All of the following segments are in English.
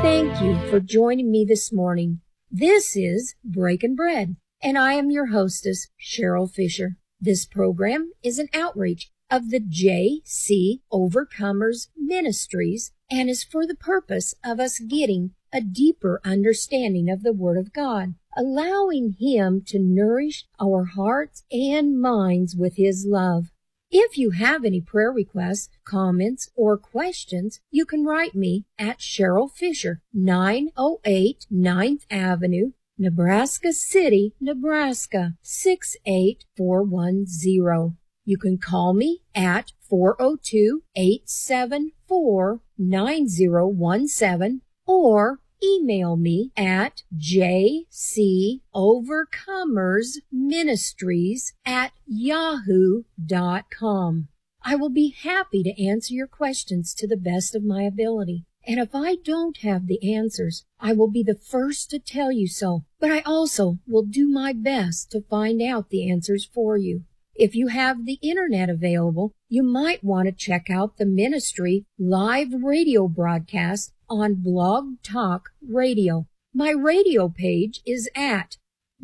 Thank you for joining me this morning. This is Breaking Bread, and I am your hostess, Cheryl Fisher. This program is an outreach of the J.C. Overcomers Ministries and is for the purpose of us getting a deeper understanding of the Word of God, allowing Him to nourish our hearts and minds with His love. If you have any prayer requests, comments, or questions, you can write me at Cheryl Fisher, 908 9th Avenue, Nebraska City, Nebraska, 68410. You can call me at 402-874-9017 or email me at jcovercomersministries@yahoo.com. I will be happy to answer your questions to the best of my ability. And if I don't have the answers, I will be the first to tell you so. But I also will do my best to find out the answers for you. If you have the internet available, you might want to check out the ministry live radio broadcast on Blog Talk Radio. My radio page is at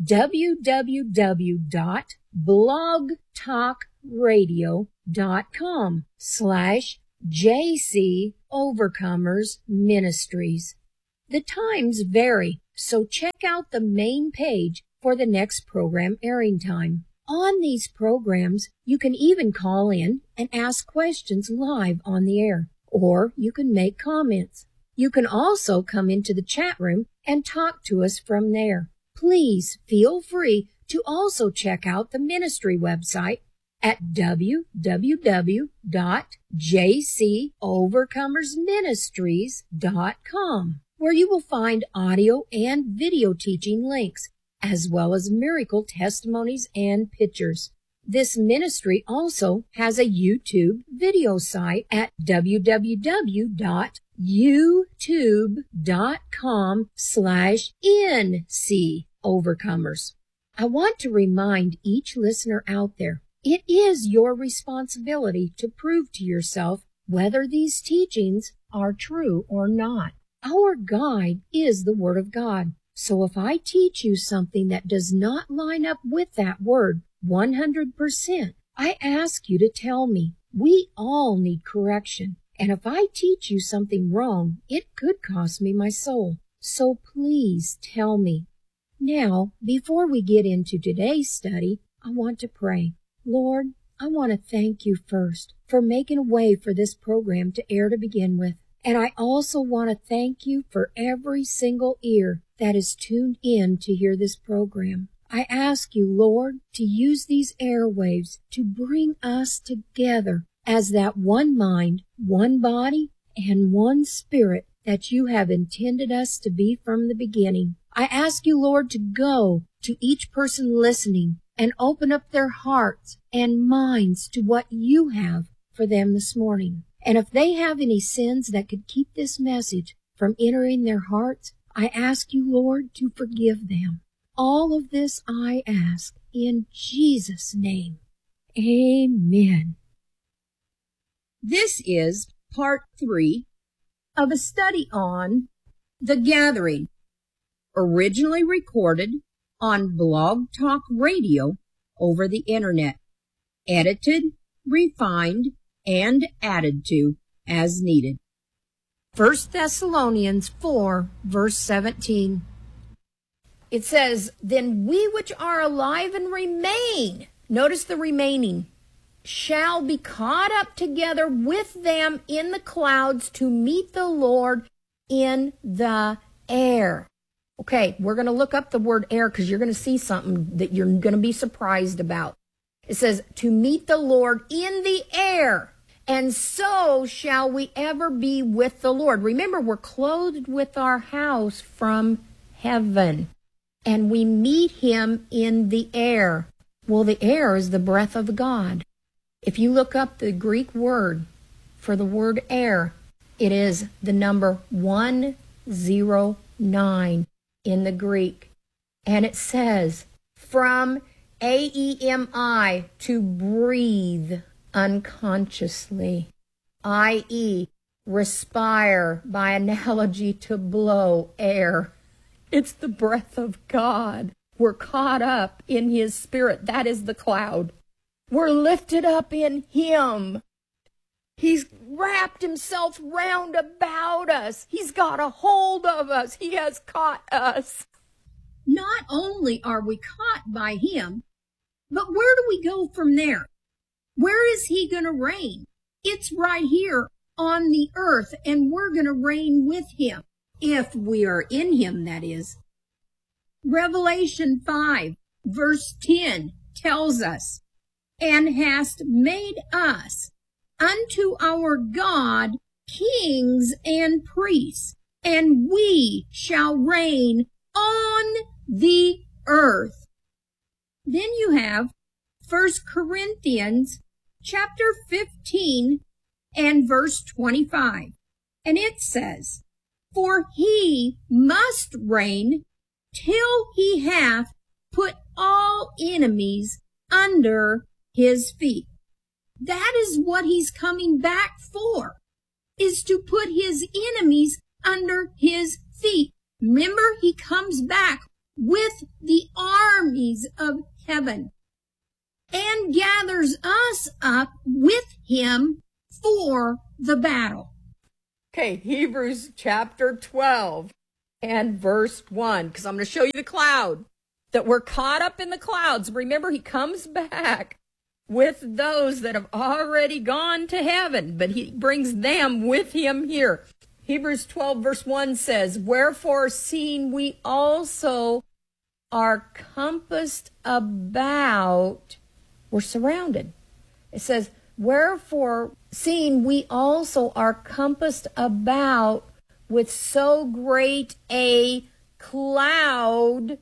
www.blogtalkradio.com/JC Overcomers Ministries. The times vary, so check out the main page for the next program airing time. On these programs, you can even call in and ask questions live on the air, or you can make comments. You can also come into the chat room and talk to us from there. Please feel free to also check out the ministry website at www.jcovercomersministries.com, where you will find audio and video teaching links, as well as miracle testimonies and pictures. This ministry also has a YouTube video site at www.youtube.com/NC Overcomers. I want to remind each listener out there, it is your responsibility to prove to yourself whether these teachings are true or not. Our guide is the Word of God. So if I teach you something that does not line up with that word 100%, I ask you to tell me. We all need correction. And if I teach you something wrong, it could cost me my soul. So please tell me. Now, before we get into today's study, I want to pray. Lord, I want to thank you first for making a way for this program to air to begin with. And I also want to thank you for every single ear that is tuned in to hear this program. I ask you, Lord, to use these airwaves to bring us together as that one mind, one body, and one spirit that you have intended us to be from the beginning. I ask you, Lord, to go to each person listening and open up their hearts and minds to what you have for them this morning. And if they have any sins that could keep this message from entering their hearts, I ask you, Lord, to forgive them. All of this I ask in Jesus' name. Amen. This is part 3 of a study on The Gathering, originally recorded on Blog Talk Radio over the Internet, edited, refined, and added to as needed. 1 Thessalonians 4, verse 17. It says, "Then we which are alive and remain," notice the remaining, "shall be caught up together with them in the clouds to meet the Lord in the air." Okay, we're going to look up the word air because you're going to see something that you're going to be surprised about. It says, to meet the Lord in the air, and so shall we ever be with the Lord. Remember, we're clothed with our house from heaven, and we meet him in the air. Well, the air is the breath of God. If you look up the Greek word for the word air, it is the number 109 in the Greek. And it says, from AEMI, to breathe unconsciously, i.e., Respire, by analogy to blow air. It's the breath of God. We're caught up in his spirit. That is the cloud. We're lifted up in him. He's wrapped himself round about us. He's got a hold of us. He has caught us. Not only are we caught by him, but where do we go from there? Where is he going to reign? It's right here on the earth, and we're going to reign with him. If we are in him, that is. Revelation 5, verse 10 tells us, and hast made us unto our God kings and priests, and we shall reign on the earth. Then you have 1 Corinthians chapter 15 and verse 25. And it says, for he must reign till he hath put all enemies under his feet. That is what he's coming back for, is to put his enemies under his feet. Remember, he comes back with the armies of heaven and gathers us up with him for the battle. Okay, Hebrews chapter 12 and verse 1, because I'm going to show you the cloud, that we're caught up in the clouds. Remember, he comes back with those that have already gone to heaven, but he brings them with him here. Hebrews 12 verse 1 says, wherefore, seeing we also are compassed about, we're surrounded. It says, wherefore, seeing we also are compassed about with so great a cloud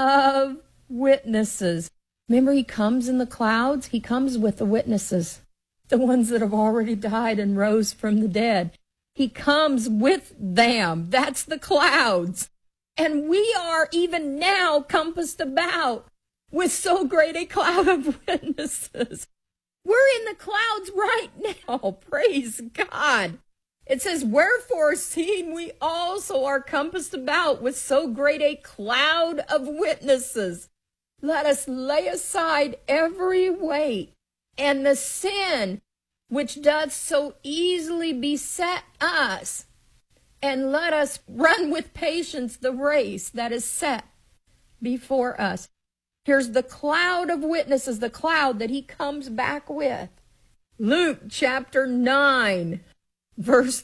of witnesses. Remember, he comes in the clouds. He comes with the witnesses, the ones that have already died and rose from the dead. He comes with them. That's the clouds. And we are even now compassed about with so great a cloud of witnesses. We're in the clouds right now. Praise God. It says, wherefore, seeing we also are compassed about with so great a cloud of witnesses, let us lay aside every weight and the sin which doth so easily beset us, and let us run with patience the race that is set before us. Here's the cloud of witnesses, the cloud that he comes back with. Luke chapter 9, verse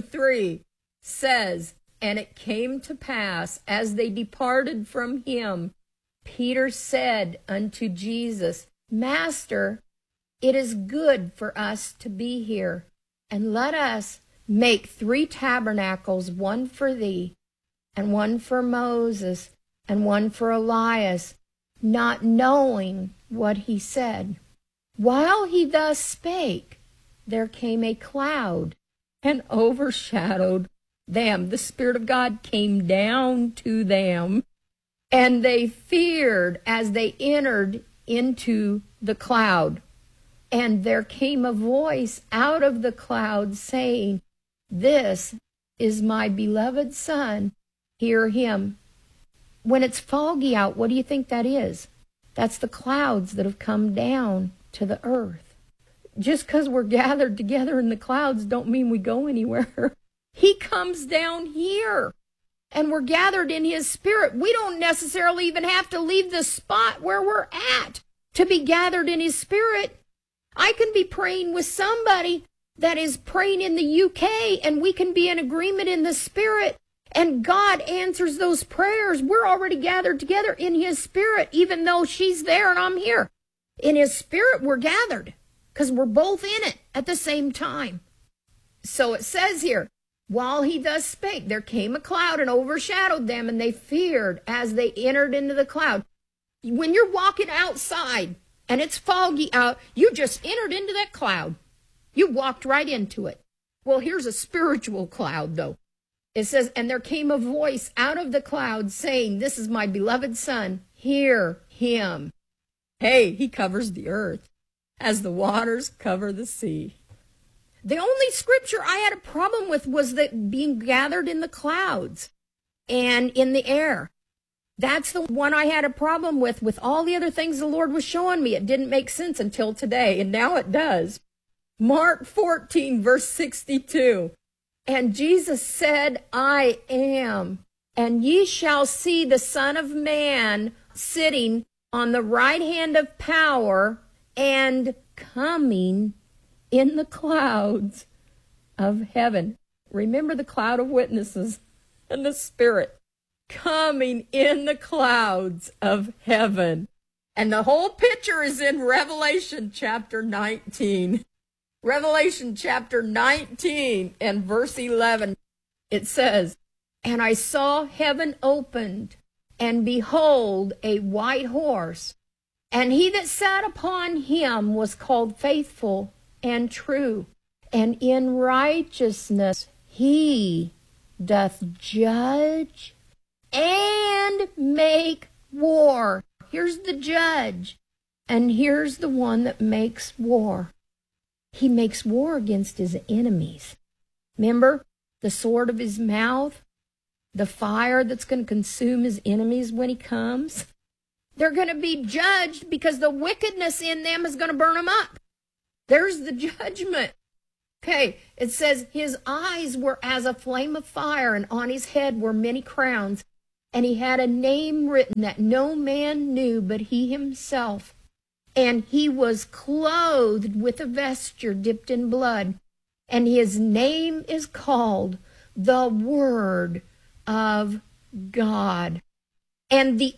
33 says, and it came to pass, as they departed from him, Peter said unto Jesus, Master, it is good for us to be here, and let us make 3 tabernacles, one for thee, and one for Moses, and one for Elias, not knowing what he said. While he thus spake, there came a cloud and overshadowed them. The Spirit of God came down to them, and they feared as they entered into the cloud. And there came a voice out of the cloud saying, This is my beloved Son, hear him. When it's foggy out, what do you think that is? That's the clouds that have come down to the earth. Just because we're gathered together in the clouds don't mean we go anywhere. He comes down here, and we're gathered in his Spirit. We don't necessarily even have to leave the spot where we're at to be gathered in his Spirit. I can be praying with somebody that is praying in the UK, and we can be in agreement in the Spirit, and God answers those prayers. We're already gathered together in his Spirit, even though she's there and I'm here. In his Spirit, we're gathered because we're both in it at the same time. So it says here, while he thus spake, there came a cloud and overshadowed them, and they feared as they entered into the cloud. When you're walking outside and it's foggy out, you just entered into that cloud. You walked right into it. Well, here's a spiritual cloud, though. It says, and there came a voice out of the cloud saying, This is my beloved Son, hear him. Hey, he covers the earth as the waters cover the sea. The only scripture I had a problem with was that being gathered in the clouds and in the air. That's the one I had a problem with. With all the other things the Lord was showing me, it didn't make sense until today, and now it does. Mark 14, verse 62. And Jesus said, I am, and ye shall see the Son of Man sitting on the right hand of power and coming in the clouds of heaven. Remember the cloud of witnesses and the Spirit coming in the clouds of heaven. And the whole picture is in Revelation chapter 19. Revelation chapter 19 and verse 11. It says, And I saw heaven opened, and behold, a white horse. And he that sat upon him was called Faithful and True, and in righteousness he doth judge and make war. Here's the judge, and here's the one that makes war. He makes war against his enemies. Remember the sword of his mouth, the fire that's going to consume his enemies when he comes? They're going to be judged because the wickedness in them is going to burn them up. There's the judgment. Okay, it says, his eyes were as a flame of fire, and on his head were many crowns. And he had a name written that no man knew but he himself. And he was clothed with a vesture dipped in blood. And his name is called the Word of God. And the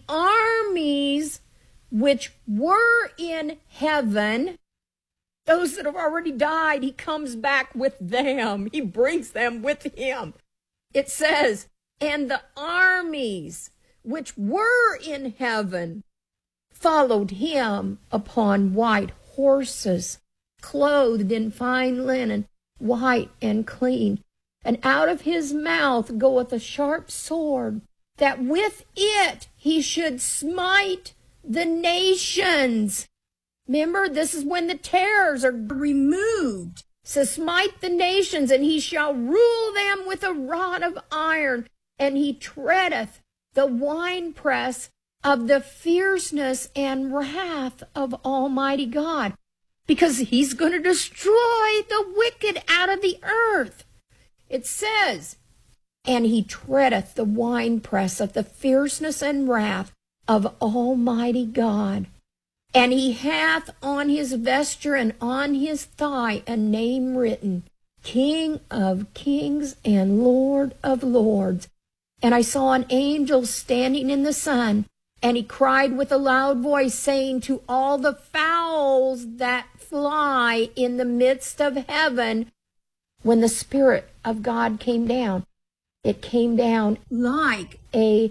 armies which were in heaven, those that have already died, he comes back with them. He brings them with him. It says, and the armies which were in heaven followed him upon white horses, clothed in fine linen, white and clean. And out of his mouth goeth a sharp sword, that with it he should smite the nations. Remember, this is when the terrors are removed. It says, smite the nations, and he shall rule them with a rod of iron, and he treadeth the winepress of the fierceness and wrath of Almighty God, because he's going to destroy the wicked out of the earth. It says, and he treadeth the winepress of the fierceness and wrath of Almighty God. And he hath on his vesture and on his thigh a name written, King of Kings and Lord of Lords. And I saw an angel standing in the sun, and he cried with a loud voice, saying to all the fowls that fly in the midst of heaven, when the Spirit of God came down, it came down like a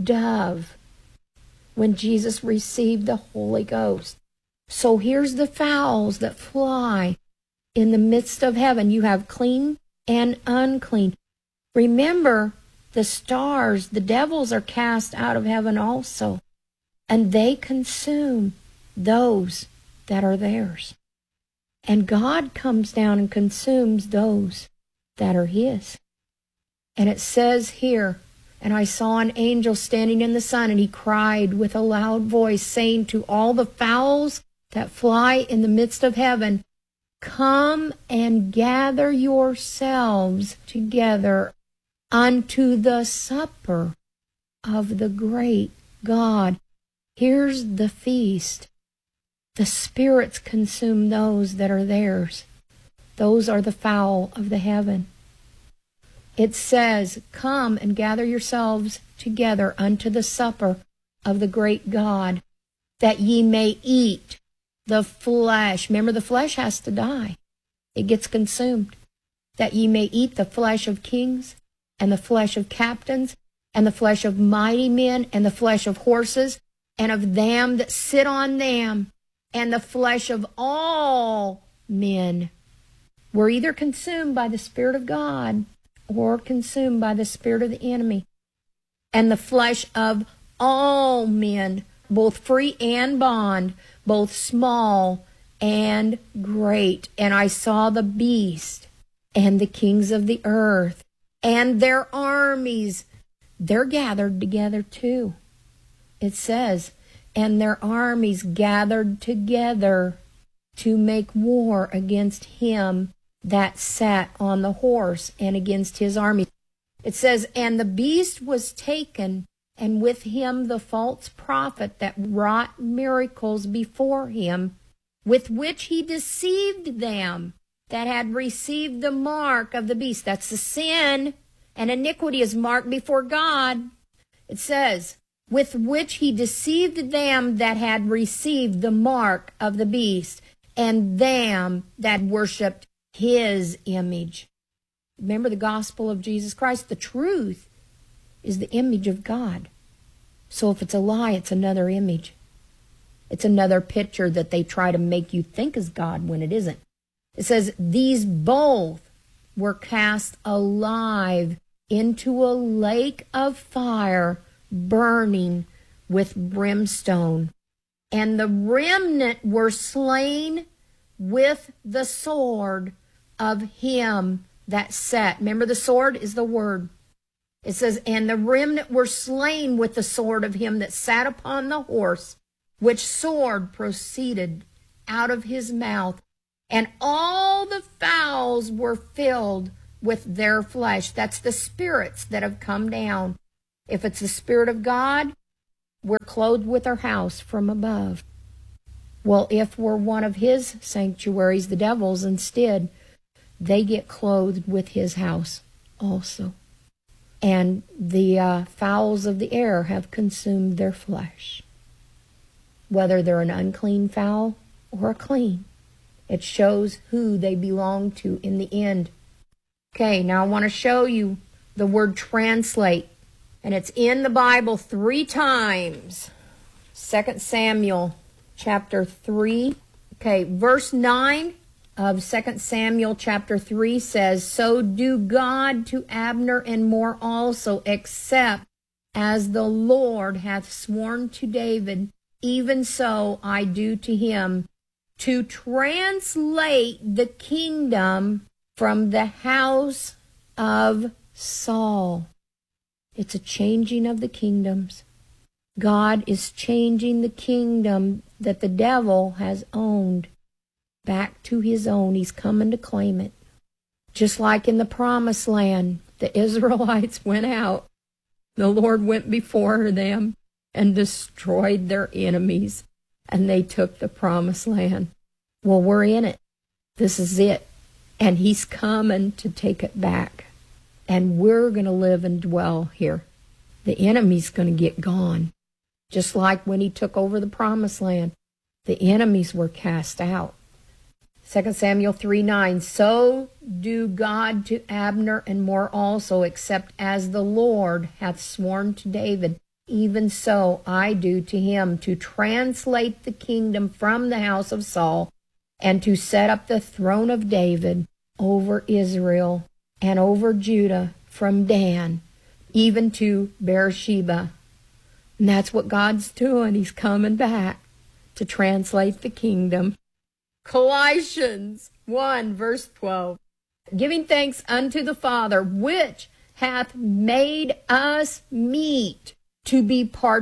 dove when Jesus received the Holy Ghost. So here's the fowls that fly in the midst of heaven. You have clean and unclean. Remember, the stars, the devils are cast out of heaven also, and they consume those that are theirs. And God comes down and consumes those that are his. And it says here, and I saw an angel standing in the sun, and he cried with a loud voice, saying to all the fowls that fly in the midst of heaven, come and gather yourselves together unto the supper of the great God. Here's the feast. The spirits consume those that are theirs. Those are the fowl of the heaven. It says, come and gather yourselves together unto the supper of the great God, that ye may eat the flesh. Remember, the flesh has to die. It gets consumed. That ye may eat the flesh of kings, and the flesh of captains, and the flesh of mighty men, and the flesh of horses, and of them that sit on them, and the flesh of all men. We're either consumed by the Spirit of God or consumed by the spirit of the enemy. And the flesh of all men, both free and bond, both small and great. And I saw the beast and the kings of the earth and their armies. They're gathered together too. It says, and their armies gathered together to make war against him that sat on the horse and against his army. It says, and the beast was taken, and with him the false prophet that wrought miracles before him, with which he deceived them that had received the mark of the beast. That's the sin, and iniquity is marked before God. It says, with which he deceived them that had received the mark of the beast, and them that worshipped his image. Remember the gospel of Jesus Christ. The truth is the image of God. So if it's a lie, it's another image. It's another picture that they try to make you think is God when it isn't. It says, these both were cast alive into a lake of fire, burning with brimstone. And the remnant were slain with the sword of him that sat. Remember, the sword is the word. It says, and the remnant were slain with the sword of him that sat upon the horse, which sword proceeded out of his mouth. And all the fowls were filled with their flesh. That's the spirits that have come down. If it's the Spirit of God, we're clothed with our house from above. Well, if we're one of his sanctuaries, the devil's instead, they get clothed with his house also. And the fowls of the air have consumed their flesh. Whether they're an unclean fowl or a clean, it shows who they belong to in the end. Okay, now I want to show you the word translate. And it's in the Bible 3 times. 2 Samuel chapter 3. Okay, verse 9 of 2 Samuel chapter 3 says, so do God to Abner and more also, except as the Lord hath sworn to David, even so I do to him, to translate the kingdom from the house of Saul. It's a changing of the kingdoms. God is changing the kingdom that the devil has owned back to his own. He's coming to claim it. Just like in the promised land, the Israelites went out. The Lord went before them and destroyed their enemies, and they took the promised land. Well, we're in it. This is it. And he's coming to take it back. And we're going to live and dwell here. The enemy's going to get gone. Just like when he took over the promised land, the enemies were cast out. 2 Samuel 3:9, so do God to Abner and more also, except as the Lord hath sworn to David, even so I do to him, to translate the kingdom from the house of Saul, and to set up the throne of David over Israel and over Judah from Dan, even to Beersheba. And that's what God's doing. He's coming back to translate the kingdom. Colossians 1, verse 12. Giving thanks unto the Father, which hath made us meet to be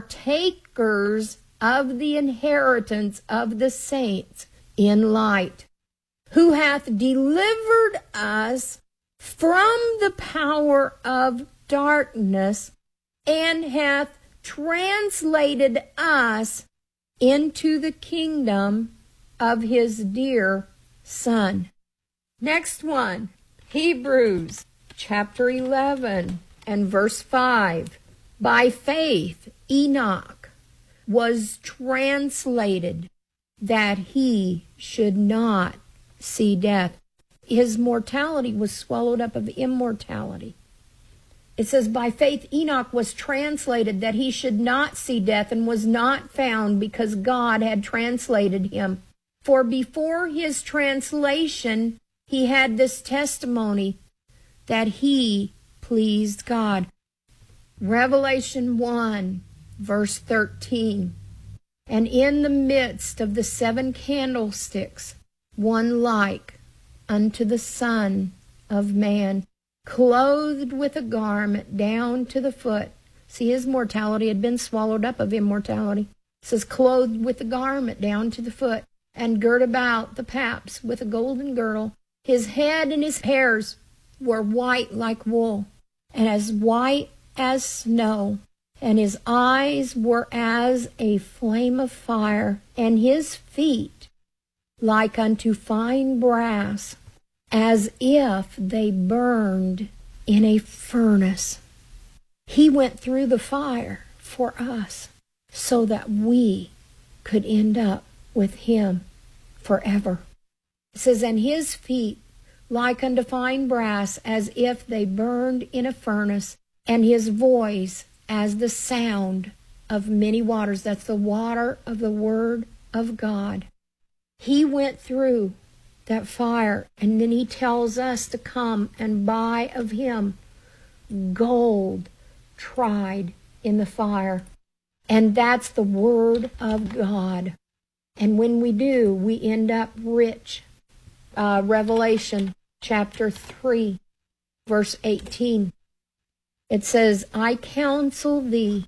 partakers of the inheritance of the saints in light, who hath delivered us from the power of darkness, and hath translated us into the kingdom of his dear Son. Next one, Hebrews chapter 11 and verse 5. By faith Enoch was translated that he should not see death. His mortality was swallowed up of immortality. It says, by faith Enoch was translated that he should not see death, and was not found, because God had translated him. For before his translation, he had this testimony that he pleased God. Revelation 1, verse 13. And in the midst of the 7 candlesticks, one like unto the Son of Man, clothed with a garment down to the foot. See, his mortality had been swallowed up of immortality. It says, clothed with a garment down to the foot, and girt about the paps with a golden girdle. His head and his hairs were white like wool, and as white as snow. And his eyes were as a flame of fire, and his feet like unto fine brass, as if they burned in a furnace. He went through the fire for us so that we could end up with him forever. It says, and his feet like unto fine brass, as if they burned in a furnace, and his voice as the sound of many waters. That's the water of the Word of God. He went through that fire, and then he tells us to come and buy of him gold tried in the fire. And that's the Word of God. And when we do, we end up rich. Revelation chapter 3, verse 18. It says, I counsel thee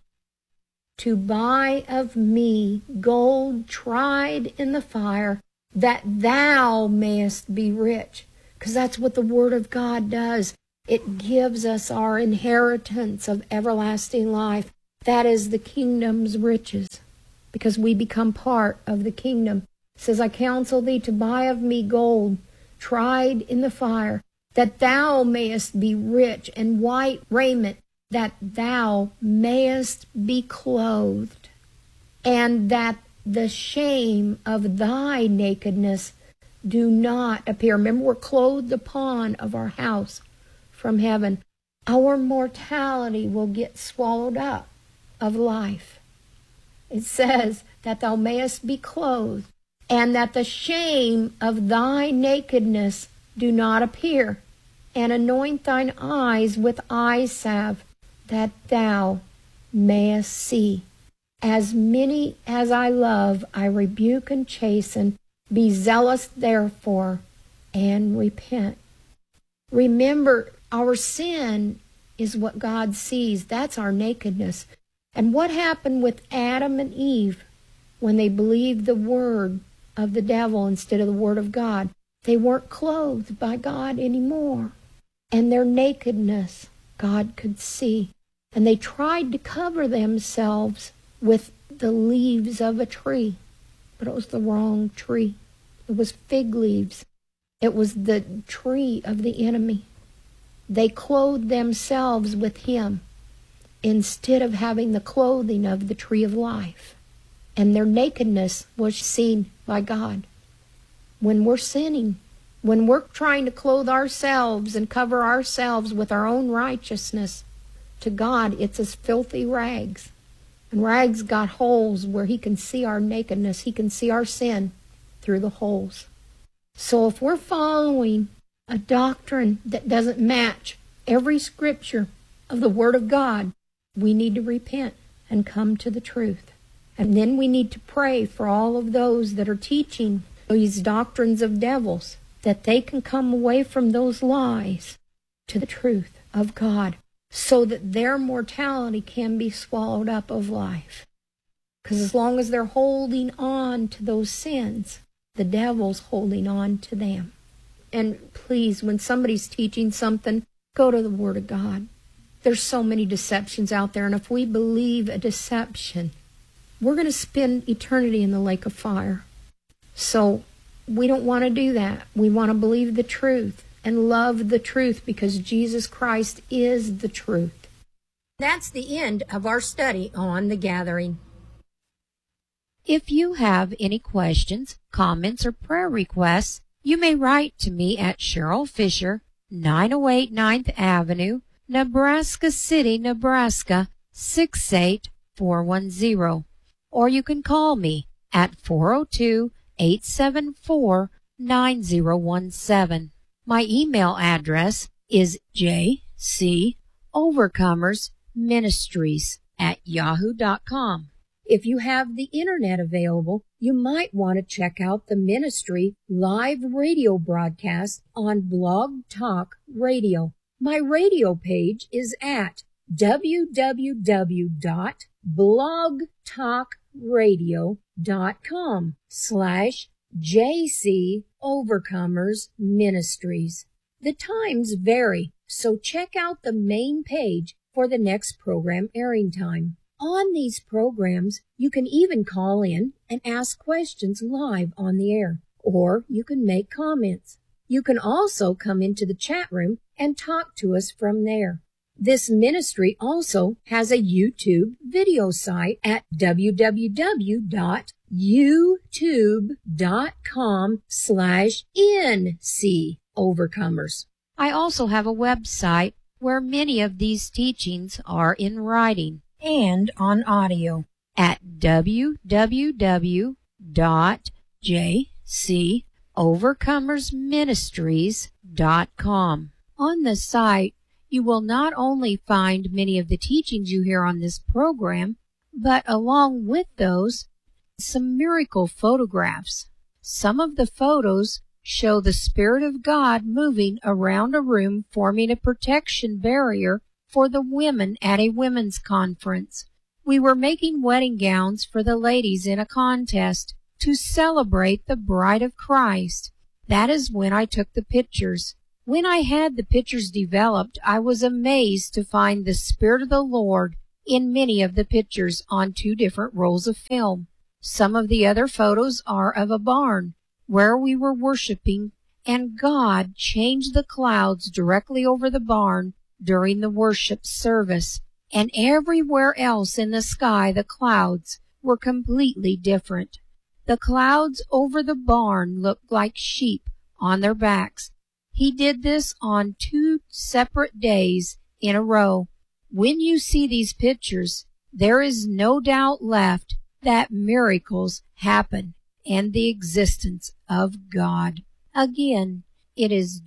to buy of me gold tried in the fire, that thou mayest be rich. Because that's what the Word of God does. It gives us our inheritance of everlasting life. That is the kingdom's riches, because we become part of the kingdom. It says, I counsel thee to buy of me gold tried in the fire, that thou mayest be rich, and white raiment, that thou mayest be clothed, and that the shame of thy nakedness do not appear. Remember, we're clothed upon of our house from heaven. Our mortality will get swallowed up of life. It says that thou mayest be clothed, and that the shame of thy nakedness do not appear. And anoint thine eyes with eye salve, that thou mayest see. As many as I love, I rebuke and chasten. Be zealous therefore, and repent. Remember, our sin is what God sees. That's our nakedness. And what happened with Adam and Eve when they believed the word of the devil instead of the word of God? They weren't clothed by God anymore. And their nakedness God could see. And they tried to cover themselves with the leaves of a tree. But it was the wrong tree. It was fig leaves. It was the tree of the enemy. They clothed themselves with him instead of having the clothing of the tree of life. And their nakedness was seen by God. When we're sinning, when we're trying to clothe ourselves and cover ourselves with our own righteousness, to God it's as filthy rags. And rags got holes where he can see our nakedness. He can see our sin through the holes. So if we're following a doctrine that doesn't match every scripture of the Word of God, we need to repent and come to the truth. And then we need to pray for all of those that are teaching these doctrines of devils, that they can come away from those lies to the truth of God, so that their mortality can be swallowed up of life. Because as long as they're holding on to those sins, the devil's holding on to them. And please, when somebody's teaching something, go to the Word of God. There's so many deceptions out there, and if we believe a deception, we're going to spend eternity in the lake of fire. So we don't want to do that. We want to believe the truth and love the truth, because Jesus Christ is the truth. That's the end of our study on the gathering. If you have any questions, comments, or prayer requests, you may write to me at Cheryl Fisher, 908 9th Avenue, Nebraska City, Nebraska, 68410. Or you can call me at 402-874-9017. My email address is jcovercomersministries@yahoo.com. If you have the internet available, you might want to check out the ministry live radio broadcast on Blog Talk Radio. My radio page is at www.blogtalkradio.com/JC Overcomers Ministries. The times vary, so check out the main page for the next program airing time. On these programs, you can even call in and ask questions live on the air, or you can make comments. You can also come into the chat room and talk to us from there. This ministry also has a YouTube video site at www.youtube.com/NC Overcomers. I also have a website where many of these teachings are in writing and on audio at www.jcovercomersministries.com. On the site, you will not only find many of the teachings you hear on this program, but along with those, some miracle photographs. Some of the photos show the Spirit of God moving around a room, forming a protection barrier for the women at a women's conference. We were making wedding gowns for the ladies in a contest to celebrate the bride of Christ. That is when I took the pictures. When I had the pictures developed, I was amazed to find the Spirit of the Lord in many of the pictures on 2 different rolls of film. Some of the other photos are of a barn where we were worshiping, and God changed the clouds directly over the barn during the worship service, and everywhere else in the sky the clouds were completely different. The clouds over the barn looked like sheep on their backs. He did this on 2 separate days in a row. When you see these pictures, there is no doubt left that miracles happen and the existence of God. Again, it is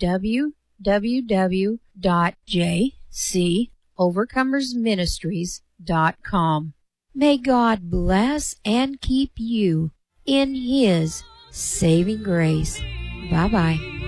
www.jcovercomersministries.com. May God bless and keep you in His saving grace. Bye-bye.